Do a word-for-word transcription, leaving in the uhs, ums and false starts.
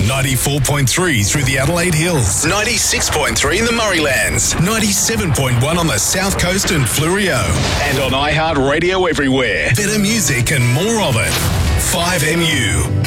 ninety-four point three through the Adelaide Hills, ninety-six point three in the Murraylands, ninety-seven point one on the South Coast and Fleurieu, and on iHeartRadio everywhere. Better music and more of it. five M U.